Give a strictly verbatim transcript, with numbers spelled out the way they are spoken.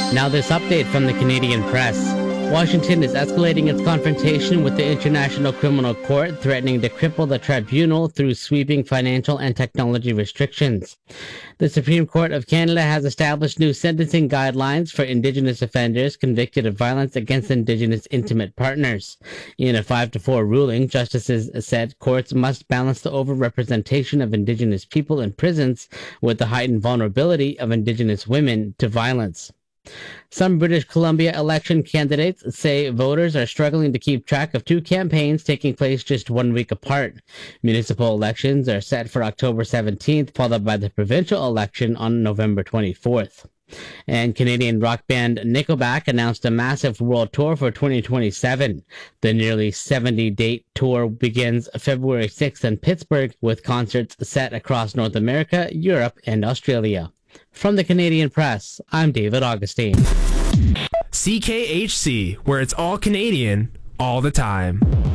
Now this update from the Canadian press. Washington is escalating its confrontation with the International Criminal Court, threatening to cripple the tribunal through sweeping financial and technology restrictions. The Supreme Court of Canada has established new sentencing guidelines for Indigenous offenders convicted of violence against Indigenous intimate partners. In a five to four ruling, justices said courts must balance the overrepresentation of Indigenous people in prisons with the heightened vulnerability of Indigenous women to violence. Some British Columbia election candidates say voters are struggling to keep track of two campaigns taking place just one week apart. Municipal elections are set for October seventeenth, followed by the provincial election on November twenty-fourth. And Canadian rock band Nickelback announced a massive world tour for twenty twenty-seven. The nearly seventy-date tour begins February sixth in Pittsburgh, with concerts set across North America, Europe, and Australia. From the Canadian Press, I'm David Augustine. C K H C, where it's all Canadian, all the time.